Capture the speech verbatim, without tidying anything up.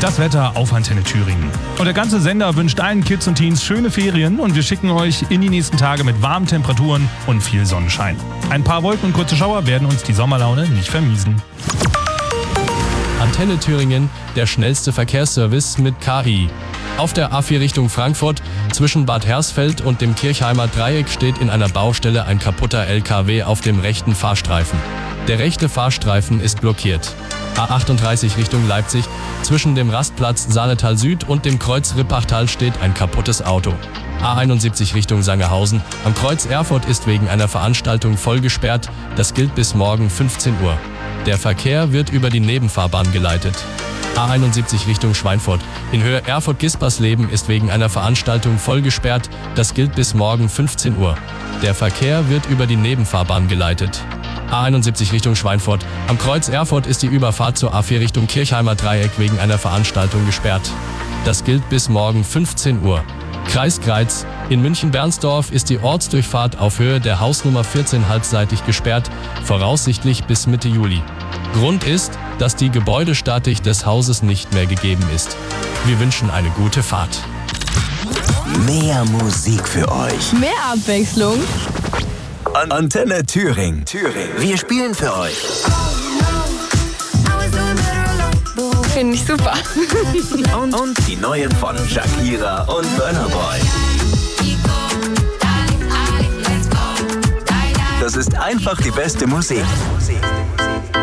Das Wetter auf Antenne Thüringen. Und der ganze Sender wünscht allen Kids und Teens schöne Ferien und wir schicken euch in die nächsten Tage mit warmen Temperaturen und viel Sonnenschein. Ein paar Wolken und kurze Schauer werden uns die Sommerlaune nicht vermiesen. Antenne Thüringen, der schnellste Verkehrsservice mit K I. Auf der A vier Richtung Frankfurt zwischen Bad Hersfeld und dem Kirchheimer Dreieck steht in einer Baustelle ein kaputter L K W auf dem rechten Fahrstreifen. Der rechte Fahrstreifen ist blockiert. A achtunddreißig Richtung Leipzig zwischen dem Rastplatz Saaletal Süd und dem Kreuz Rippachtal steht ein kaputtes Auto. A einundsiebzig Richtung Sangerhausen am Kreuz Erfurt ist wegen einer Veranstaltung voll gesperrt. Das gilt bis morgen fünfzehn Uhr. Der Verkehr wird über die Nebenfahrbahn geleitet. A einundsiebzig Richtung Schweinfurt in Höhe Erfurt-Gispersleben ist wegen einer Veranstaltung voll gesperrt. Das gilt bis morgen fünfzehn Uhr. Der Verkehr wird über die Nebenfahrbahn geleitet. A einundsiebzig Richtung Schweinfurt. Am Kreuz Erfurt ist die Überfahrt zur A vier Richtung Kirchheimer Dreieck wegen einer Veranstaltung gesperrt. Das gilt bis morgen fünfzehn Uhr. Kreis Greiz. In München-Bernsdorf ist die Ortsdurchfahrt auf Höhe der Hausnummer vierzehn halbseitig gesperrt, voraussichtlich bis Mitte Juli. Grund ist, dass die Gebäudestatik des Hauses nicht mehr gegeben ist. Wir wünschen eine gute Fahrt. Mehr Musik für euch. Mehr Abwechslung. An Antenne Thüringen. Thüringen. Wir spielen für euch. Finde ich super. Und, und die neuen von Shakira und Burna Boy. Das ist einfach die beste Musik.